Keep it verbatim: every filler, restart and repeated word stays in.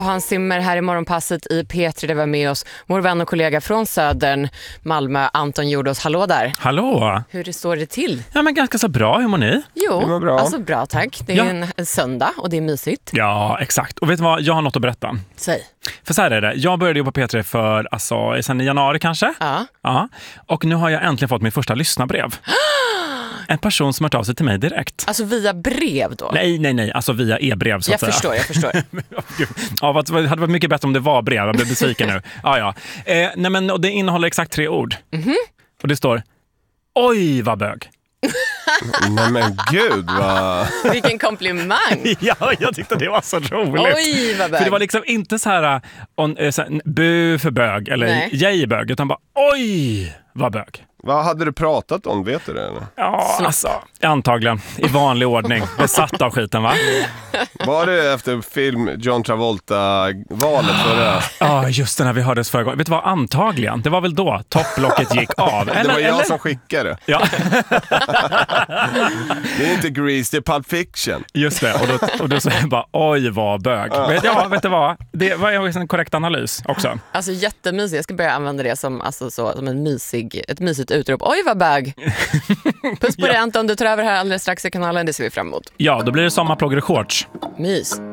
Hans Zimmer här i Morgonpasset i P tre, där var med oss vår vän och kollega från Södern, Malmö, Anton Jordos. Hallå där. Hallå. Hur står det till? Ja, men ganska så bra. Hur mår ni? Jo, bra. alltså bra tack. Det är Ja. en, en söndag och det är mysigt. Ja, exakt. Och vet du vad? Jag har något att berätta. Säg. För så här är det. Jag började jobba på P tre för, alltså, sen i januari kanske. Ja. Ja. Och nu har jag äntligen fått mitt första lyssnarbrev. En person som har hört av sig till mig direkt. Alltså via brev då? Nej, nej, nej. Alltså via e-brev så jag att säga. förstår, jag förstår. Ja, det hade varit mycket bättre om det var brev. Jag blev besviken nu. Ja, ja. Eh, nej, men och det innehåller exakt tre ord. Mm-hmm. Och det står: oj, vad bög. Nej men gud, vad... Vilken komplimang. Ja, jag tyckte det var så roligt. Oj, vad bög. För det var liksom inte så här, on, så här bu för bög eller Nej. jag bög, utan bara oj, vad bög. Vad hade du pratat om, vet du det? Eller? Ja, alltså, antagligen i vanlig ordning. Besatt av skiten, va? Var det efter film John Travolta-valet förra? Ja, just det, när vi hördes förra gången. Vet du vad, antagligen. Det var väl då topplocket gick av. Eller, Det var jag eller? som skickade. Ja, Det är inte Grease, det är Pulp Fiction. just det. Och då, och då sa jag bara, oj, vad bög. Men, ja, vet du vad? Det var en korrekt analys också. Alltså jättemysigt. Jag ska börja använda det som, alltså, så, som en mysig, ett mysigt utrop. Oj, vad bög. Puss på Ja. dig Anton, du tar över här alldeles strax i kanalen. Det ser vi fram emot. Ja, då blir det sommarplågor och shorts. Mys.